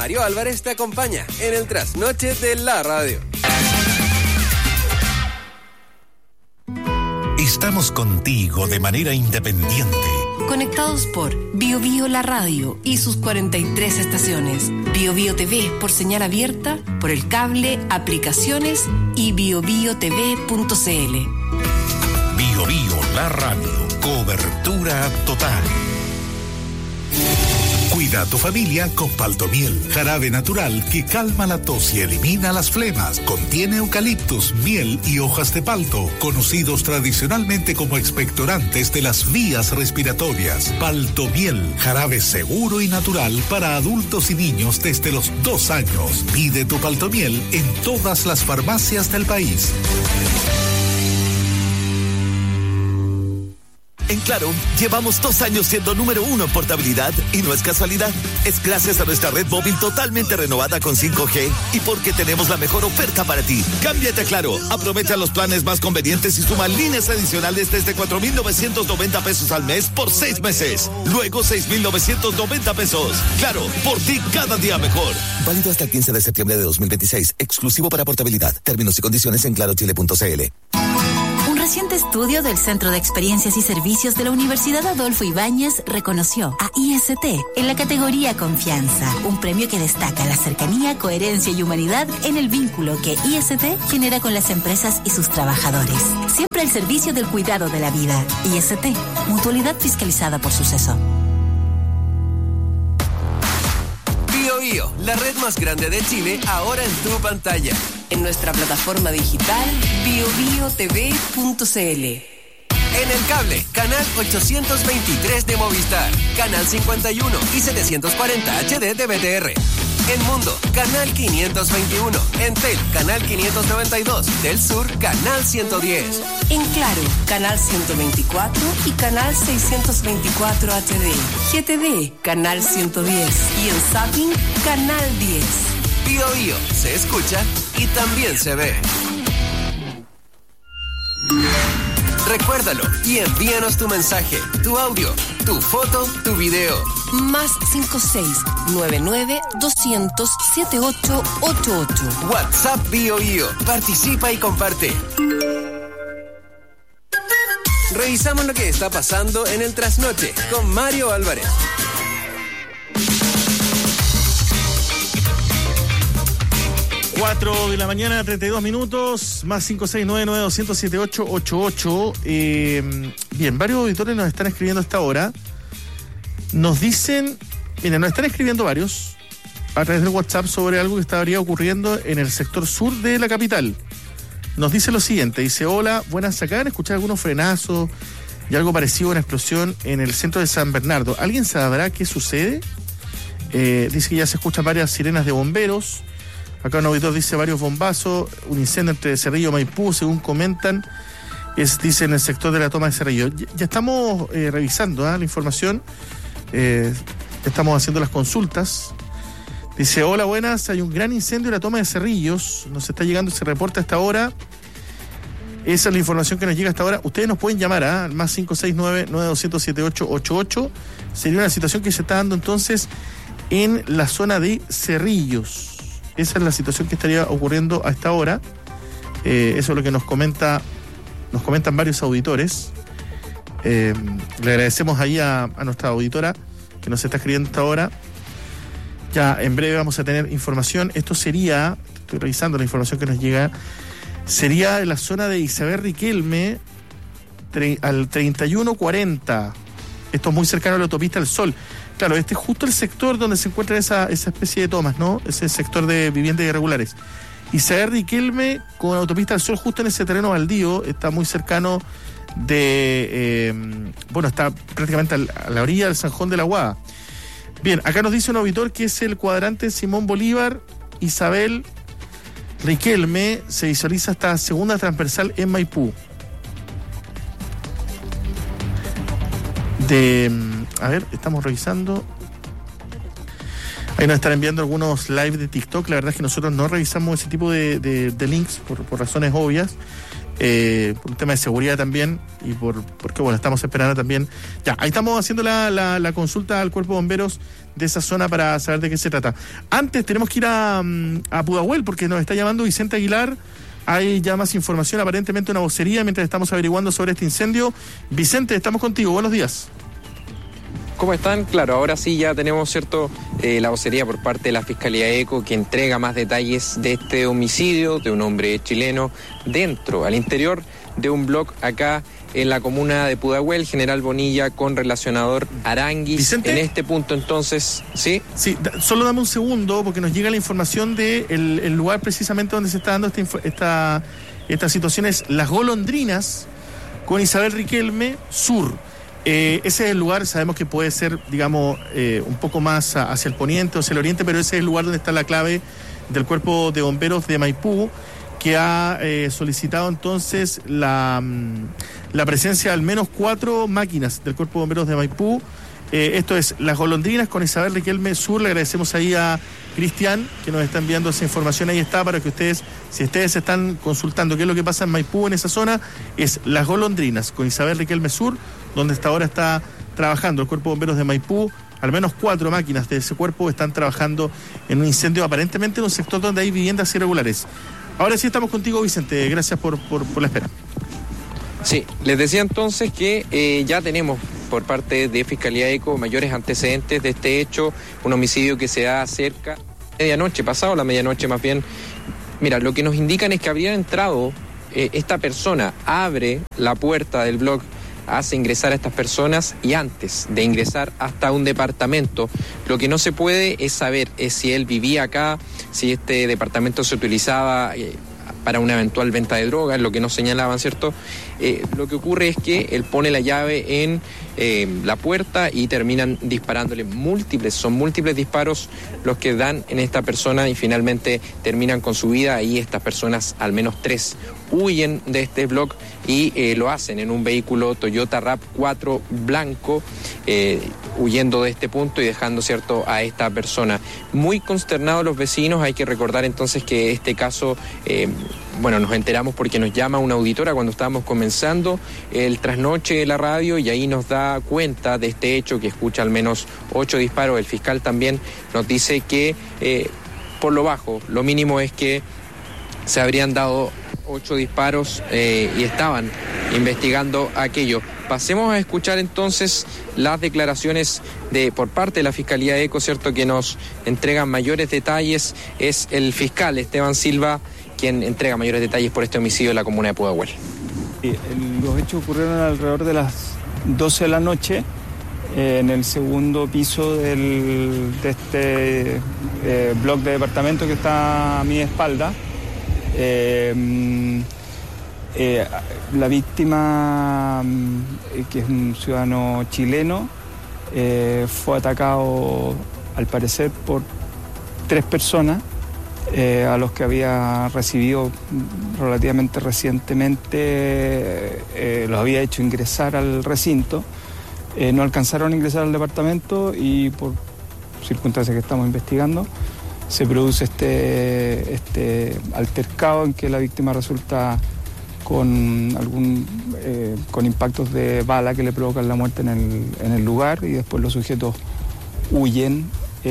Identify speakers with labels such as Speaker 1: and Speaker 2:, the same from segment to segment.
Speaker 1: Mario Álvarez te acompaña en el trasnoche de la radio.
Speaker 2: Estamos contigo de manera independiente.
Speaker 3: Conectados por Bio Bio la radio y sus 43 estaciones. Bio Bio TV por señal abierta, por el cable, aplicaciones y biobiotv.cl.
Speaker 2: Bio Bio la radio. Cobertura total. Cuida a tu familia con Paltomiel, jarabe natural que calma la tos y elimina las flemas. Contiene eucaliptus, miel y hojas de palto, conocidos tradicionalmente como expectorantes de las vías respiratorias. Paltomiel, jarabe seguro y natural para adultos y niños desde los 2 años. Pide tu Paltomiel en todas las farmacias del país.
Speaker 4: En Claro, llevamos 2 años siendo número 1 en portabilidad y no es casualidad. Es gracias a nuestra red móvil totalmente renovada con 5G y porque tenemos la mejor oferta para ti. Cámbiate a Claro, aprovecha los planes más convenientes y suma líneas adicionales desde 4,990 pesos al mes por 6 meses. Luego 6,990 pesos. Claro, por ti cada día mejor. Válido hasta el 15 de septiembre de 2026. Exclusivo para portabilidad. Términos y condiciones en clarochile.cl.
Speaker 5: Un reciente estudio del Centro de Experiencias y Servicios de la Universidad Adolfo Ibáñez reconoció a IST en la categoría Confianza, un premio que destaca la cercanía, coherencia y humanidad en el vínculo que IST genera con las empresas y sus trabajadores. Siempre al servicio del cuidado de la vida. IST, mutualidad fiscalizada por Suceso.
Speaker 1: Bio Bio, la red más grande de Chile, ahora en tu pantalla.
Speaker 3: En nuestra plataforma digital biobiotv.cl.
Speaker 1: En el cable, canal 823 de Movistar, canal 51 y 740 HD de BTR. En Mundo, canal 521. En Tel, canal 592. Del Sur, canal 110.
Speaker 3: En Claro, canal 124 y canal 624 HD. GTV, canal 110. Y en Zapping, canal 10.
Speaker 1: Bio Bio, se escucha y también se ve. Recuérdalo y envíanos tu mensaje, tu audio, tu foto, tu video.
Speaker 3: Más 56-99-200-7888.
Speaker 1: WhatsApp Bio Bio. Participa y comparte. Revisamos lo que está pasando en el trasnoche con Mario Álvarez.
Speaker 6: 4 de la mañana, 32 minutos, más 569-200-7888. Bien, varios auditores nos están escribiendo a esta hora. Nos dicen, miren, nos están escribiendo varios a través del WhatsApp sobre algo que estaría ocurriendo en el sector sur de la capital. Nos dice lo siguiente, dice: hola, buenas, acaban de escuchar algunos frenazos y algo parecido a una explosión en el centro de San Bernardo. ¿Alguien sabrá qué sucede? Dice que ya se escuchan varias sirenas de bomberos. Acá un auditor dice varios bombazos, un incendio entre Cerrillo y Maipú, según comentan, dice en el sector de la toma de Cerrillo. Ya estamos revisando la información, estamos haciendo las consultas. Dice: hola, buenas, hay un gran incendio en la toma de Cerrillos, nos está llegando ese reporte hasta ahora. Esa es la información que nos llega hasta ahora. Ustedes nos pueden llamar al más 569-9200-7888. Sería una situación que se está dando entonces en la zona de Cerrillos. Esa es la situación que estaría ocurriendo a esta hora. Eso es lo que nos comentan varios auditores. Le agradecemos ahí a nuestra auditora que nos está escribiendo hasta ahora. Ya en breve vamos a tener información. Esto sería, estoy revisando la información que nos llega, sería en la zona de Isabel Riquelme al 3140. Esto es muy cercano a la autopista del Sol. Claro, este es justo el sector donde se encuentra esa especie de tomas, ¿no? Ese sector de viviendas irregulares. Isabel Riquelme con autopista del Sol, justo en ese terreno baldío, está muy cercano de... está prácticamente a la orilla del Zanjón de la Guada. Bien, acá nos dice un auditor que es el cuadrante Simón Bolívar, Isabel Riquelme, se visualiza esta segunda transversal en Maipú. A ver, estamos revisando. Ahí nos están enviando algunos live de TikTok. La verdad es que nosotros no revisamos ese tipo de links por razones obvias. por un tema de seguridad también y porque bueno, estamos esperando también. Ya, ahí estamos haciendo la consulta al Cuerpo de Bomberos de esa zona para saber de qué se trata. Antes tenemos que ir a Pudahuel porque nos está llamando Vicente Aguilar. Hay ya más información, aparentemente una vocería mientras estamos averiguando sobre este incendio. Vicente, estamos contigo, buenos días.
Speaker 7: ¿Cómo están? Claro, ahora sí ya tenemos, ¿cierto?, la vocería por parte de la Fiscalía ECO que entrega más detalles de este homicidio de un hombre chileno al interior de un blog acá en la comuna de Pudahuel, General Bonilla, con relacionador Aranguis.
Speaker 6: Vicente,
Speaker 7: en este punto entonces, ¿sí?
Speaker 6: Sí, solo dame un segundo porque nos llega la información de el lugar precisamente donde se está dando esta situación es Las Golondrinas con Isabel Riquelme Sur. Ese es el lugar, sabemos que puede ser, digamos, un poco más hacia el poniente o hacia el oriente, pero ese es el lugar donde está la clave del Cuerpo de Bomberos de Maipú, que ha solicitado entonces la presencia de al menos 4 máquinas del Cuerpo de Bomberos de Maipú. Esto es Las Golondrinas con Isabel Riquelme Sur. Le agradecemos ahí a Cristian que nos está enviando esa información. Ahí está para que ustedes, si ustedes están consultando qué es lo que pasa en Maipú, en esa zona, es Las Golondrinas con Isabel Riquelme Sur, donde hasta ahora está trabajando el Cuerpo de Bomberos de Maipú. Al menos 4 máquinas de ese cuerpo están trabajando en un incendio aparentemente en un sector donde hay viviendas irregulares. Ahora sí estamos contigo, Vicente. Gracias por la espera.
Speaker 7: Sí, les decía entonces que ya tenemos por parte de Fiscalía ECO mayores antecedentes de este hecho, un homicidio que se da cerca medianoche, pasado la medianoche más bien. Mira, lo que nos indican es que habría entrado esta persona, abre la puerta del blog, hace ingresar a estas personas y antes de ingresar hasta un departamento, lo que no se puede es saber si él vivía acá, si este departamento se utilizaba para una eventual venta de drogas, lo que nos señalaban, ¿cierto? Lo que ocurre es que él pone la llave en la puerta y terminan disparándole son múltiples disparos los que dan en esta persona y finalmente terminan con su vida. Ahí estas personas, al menos 3, huyen de este blog y lo hacen en un vehículo Toyota RAV4 blanco, huyendo de este punto y dejando, ¿cierto?, a esta persona. Muy consternados los vecinos. Hay que recordar entonces que este caso, nos enteramos porque nos llama una auditora cuando estábamos comenzando el trasnoche de la radio y ahí nos da cuenta de este hecho, que escucha al menos 8 disparos. El fiscal también nos dice que por lo bajo, lo mínimo es que se habrían dado 8 disparos y estaban investigando aquello. Pasemos a escuchar entonces las declaraciones por parte de la Fiscalía ECO, ¿cierto?, que nos entregan mayores detalles. Es el fiscal Esteban Silva quien entrega mayores detalles por este homicidio en la comuna de Pudahuel.
Speaker 8: Los hechos ocurrieron alrededor de las 12 de la noche en el segundo piso de este bloque de departamento que está a mi espalda. La víctima, que es un ciudadano chileno, fue atacado al parecer por 3 personas a los que había recibido relativamente recientemente, los había hecho ingresar al recinto. No alcanzaron a ingresar al departamento y por circunstancias que estamos investigando se produce este altercado en que la víctima resulta con con impactos de bala que le provocan la muerte en el lugar y después los sujetos huyen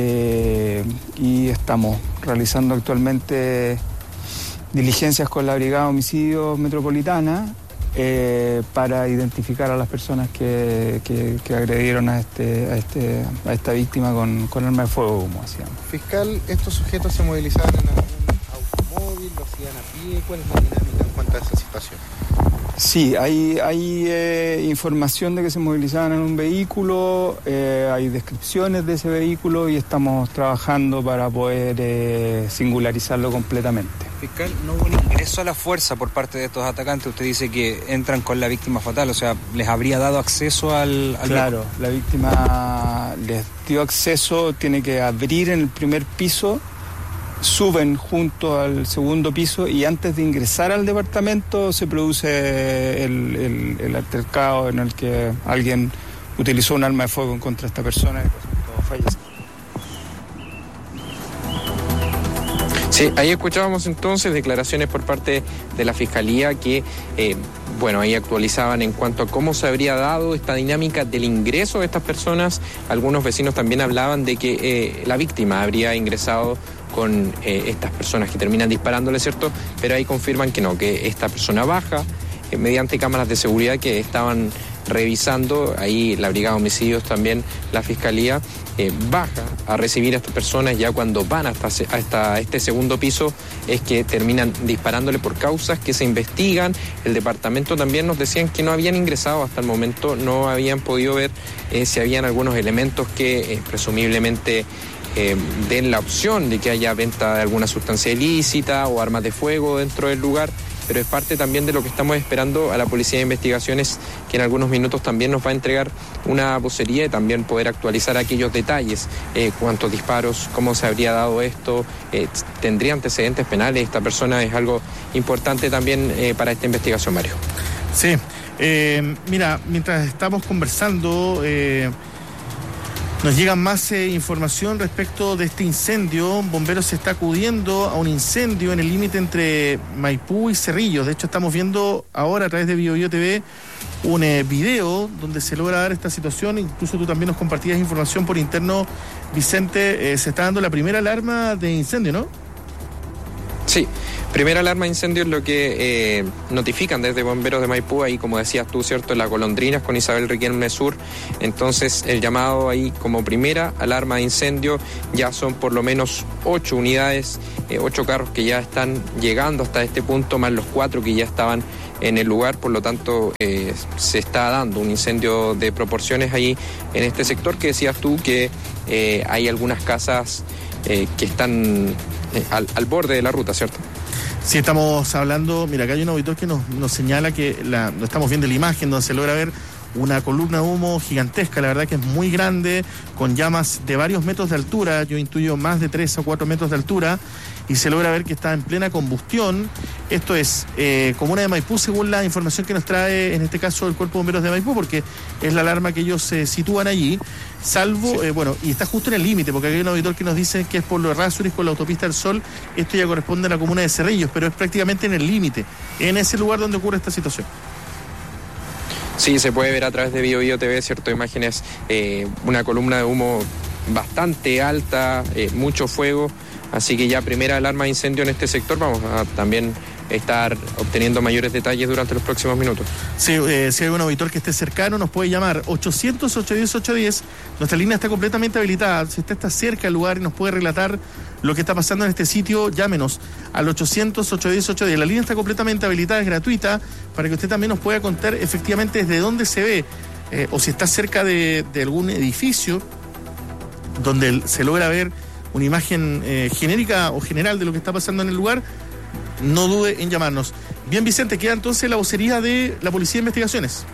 Speaker 8: y estamos realizando actualmente diligencias con la Brigada de Homicidios Metropolitana para identificar a las personas que agredieron a esta víctima con arma de fuego, como decíamos.
Speaker 9: Fiscal, ¿estos sujetos se movilizaban en algún automóvil, lo hacían a pie? ¿Cuál es la dinámica en cuanto a esa situación?
Speaker 8: Sí, hay información de que se movilizaban en un vehículo, hay descripciones de ese vehículo y estamos trabajando para poder singularizarlo completamente.
Speaker 10: Fiscal, no hubo un ingreso a la fuerza por parte de estos atacantes. Usted dice que entran con la víctima fatal, o sea, ¿les habría dado acceso al
Speaker 8: Claro,
Speaker 10: loco?
Speaker 8: la víctima les dio acceso, tiene que abrir en el primer piso, suben junto al segundo piso y antes de ingresar al departamento se produce el altercado en el que alguien utilizó un arma de fuego contra esta persona y resultó fallecer.
Speaker 7: Sí, ahí escuchábamos entonces declaraciones por parte de la Fiscalía que, ahí actualizaban en cuanto a cómo se habría dado esta dinámica del ingreso de estas personas. Algunos vecinos también hablaban de que la víctima habría ingresado con estas personas que terminan disparándole, ¿cierto? Pero ahí confirman que no, que esta persona baja mediante cámaras de seguridad que estaban revisando, ahí la Brigada de Homicidios también, la Fiscalía, baja a recibir a estas personas. Ya cuando van hasta este segundo piso es que terminan disparándole por causas que se investigan. El departamento también nos decían que no habían ingresado hasta el momento, no habían podido ver si habían algunos elementos que presumiblemente den la opción de que haya venta de alguna sustancia ilícita o armas de fuego dentro del lugar. Pero es parte también de lo que estamos esperando a la Policía de Investigaciones, que en algunos minutos también nos va a entregar una vocería y también poder actualizar aquellos detalles, cuántos disparos, cómo se habría dado esto, tendría antecedentes penales. Esta persona es algo importante también para esta investigación, Mario.
Speaker 6: Sí, mira, mientras estamos conversando, nos llega más información respecto de este incendio. Bomberos se está acudiendo a un incendio en el límite entre Maipú y Cerrillos. De hecho, estamos viendo ahora a través de BioBio TV un video donde se logra dar esta situación. Incluso tú también nos compartías información por interno, Vicente. Se está dando la primera alarma de incendio, ¿no?
Speaker 7: Sí, primera alarma de incendio es lo que notifican desde Bomberos de Maipú, ahí como decías tú, ¿cierto?, en Las Golondrinas con Isabel Riquelme Sur. Entonces el llamado ahí como primera alarma de incendio, ya son por lo menos 8 unidades, 8 carros que ya están llegando hasta este punto, más los 4 que ya estaban en el lugar. Por lo tanto, se está dando un incendio de proporciones ahí en este sector, que decías tú que hay algunas casas que están al borde de la ruta, ¿cierto?
Speaker 6: Sí, estamos hablando, mira, acá hay un auditor que nos señala que no estamos viendo la imagen donde se logra ver una columna de humo gigantesca, la verdad que es muy grande, con llamas de varios metros de altura, yo intuyo más de 3 o 4 metros de altura, y se logra ver que está en plena combustión. Esto es comuna de Maipú, según la información que nos trae, en este caso, el Cuerpo de Bomberos de Maipú, porque es la alarma que ellos se sitúan allí, salvo, sí. Y está justo en el límite, porque aquí hay un auditor que nos dice que es por los Errázuriz con la autopista del Sol. Esto ya corresponde a la comuna de Cerrillos, pero es prácticamente en el límite, en ese lugar donde ocurre esta situación.
Speaker 7: Sí, se puede ver a través de BioBio TV, ¿cierto? Imágenes, una columna de humo bastante alta, mucho fuego, así que ya primera alarma de incendio en este sector. Vamos a también estar obteniendo mayores detalles durante los próximos minutos. Sí,
Speaker 6: si hay un auditor que esté cercano, nos puede llamar 800-810-810. Nuestra línea está completamente habilitada. Si usted está cerca del lugar y nos puede relatar lo que está pasando en este sitio, llámenos al 800-810-810. La línea está completamente habilitada, es gratuita, para que usted también nos pueda contar efectivamente desde dónde se ve, o si está cerca de algún edificio donde se logra ver una imagen genérica o general de lo que está pasando en el lugar. No dude en llamarnos. Bien, Vicente, queda entonces la vocería de la Policía de Investigaciones.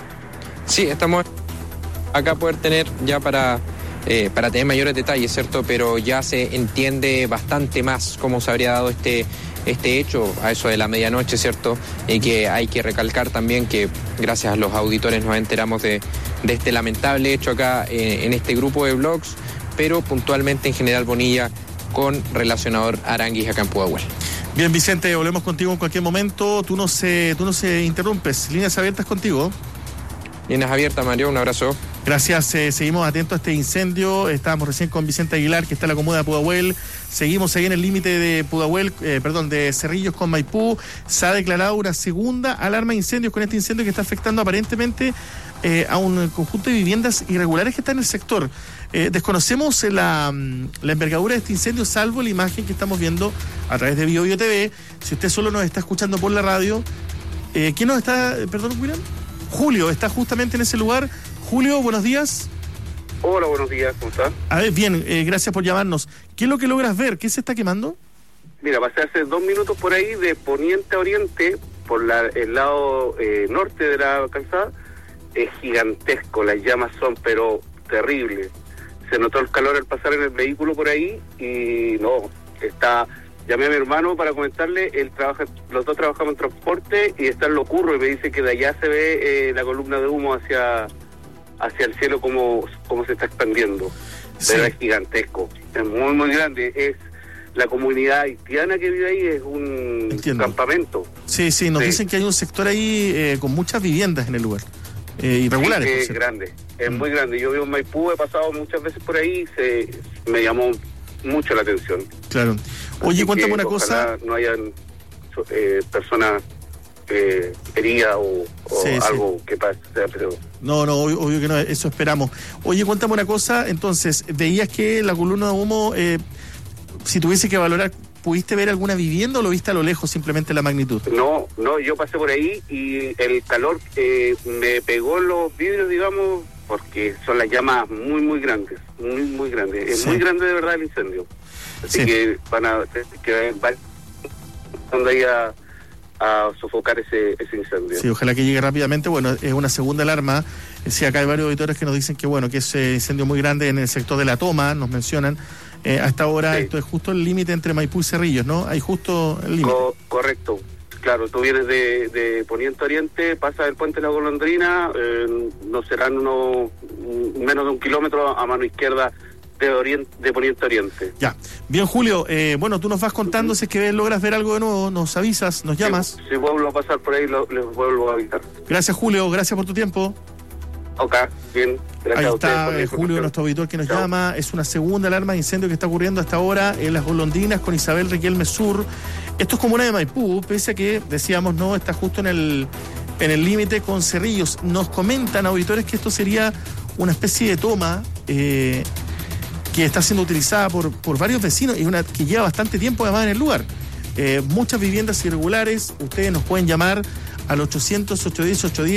Speaker 7: Sí, estamos acá poder tener ya para tener mayores detalles, ¿cierto? Pero ya se entiende bastante más cómo se habría dado este hecho a eso de la medianoche, ¿cierto? Y que hay que recalcar también que gracias a los auditores nos enteramos de este lamentable hecho acá en este grupo de blogs, pero puntualmente en General Bonilla con relacionador Aranguis acá en Pudahuel.
Speaker 6: Bien, Vicente, volvemos contigo en cualquier momento. Tú no se interrumpes. Líneas abiertas contigo.
Speaker 7: Líneas abiertas, Mario. Un abrazo.
Speaker 6: Gracias. Seguimos atentos a este incendio. Estábamos recién con Vicente Aguilar, que está en la comuna de Pudahuel. Seguimos ahí en el límite de Pudahuel, de Cerrillos con Maipú. Se ha declarado una segunda alarma de incendios con este incendio que está afectando aparentemente a un conjunto de viviendas irregulares que está en el sector. Desconocemos la envergadura de este incendio, salvo la imagen que estamos viendo a través de BioBio TV. Si usted solo nos está escuchando por la radio, ¿quién nos está? Perdón, William. Julio está justamente en ese lugar. Julio, buenos días.
Speaker 11: Hola, buenos días, ¿cómo estás?
Speaker 6: A ver, bien, gracias por llamarnos. ¿Qué es lo que logras ver? ¿Qué se está quemando?
Speaker 11: Mira, pasé hace 2 minutos por ahí, de poniente a oriente, por el lado norte de la calzada. Es gigantesco, las llamas son pero terribles. Se notó el calor al pasar en el vehículo por ahí y llamé a mi hermano para comentarle, los dos trabajamos en transporte y está en Locurro y me dice que de allá se ve la columna de humo hacia el cielo como se está expandiendo. Sí. Pero es gigantesco, es muy muy grande. la comunidad haitiana que vive ahí es un campamento.
Speaker 6: Sí, nos dicen que hay un sector ahí con muchas viviendas en el lugar, irregulares.
Speaker 11: Sí, es grande, es muy grande. Yo vivo en Maipú, he pasado muchas veces por ahí, me llamó mucho la atención.
Speaker 6: Claro. Oye, cuéntame una
Speaker 11: cosa. No hayan personas heridas o algo que pase, pero...
Speaker 6: No, obvio que no, eso esperamos. Oye, cuéntame una cosa, entonces, veías que la columna de humo, si tuviese que valorar, ¿pudiste ver alguna vivienda o lo viste a lo lejos simplemente la magnitud?
Speaker 11: No, yo pasé por ahí y el calor me pegó en los vidrios, digamos, porque son las llamas muy grandes, muy grandes. Es muy grande de verdad el incendio. Así que van a ahí a sofocar ese incendio.
Speaker 6: Sí, ojalá que llegue rápidamente. Bueno, es una segunda alarma. Sí, acá hay varios auditores que nos dicen que que ese incendio muy grande en el sector de La Toma, nos mencionan. Hasta ahora esto es justo el límite entre Maipú y Cerrillos, ¿no? Hay justo el límite.
Speaker 11: Correcto. Claro, tú vienes de poniente a oriente, pasas el puente de la Golondrina, no serán menos de 1 kilómetro a mano izquierda de poniente a oriente.
Speaker 6: Ya. Bien, Julio, tú nos vas contando si es que logras ver algo de nuevo, nos avisas, nos llamas.
Speaker 11: Si vuelvo a pasar por ahí, les vuelvo a avisar.
Speaker 6: Gracias, Julio, gracias por tu tiempo.
Speaker 11: Ok, bien. Gracias.
Speaker 6: Ahí está Julio, nuestro auditor que nos llama. Es una segunda alarma de incendio que está ocurriendo hasta ahora en Las Golondrinas con Isabel Riquelme Sur. Esto es comuna de Maipú, pese a que, decíamos, no está justo en el límite con Cerrillos. Nos comentan auditores que esto sería una especie de toma que está siendo utilizada por varios vecinos y que lleva bastante tiempo además en el lugar. Muchas viviendas irregulares. Ustedes nos pueden llamar al 800-810-810